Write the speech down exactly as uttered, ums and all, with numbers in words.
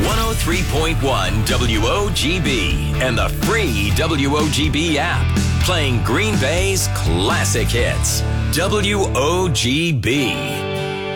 one oh three point one W O G B and the free W O G B app. Playing Green Bay's classic hits. W O G B.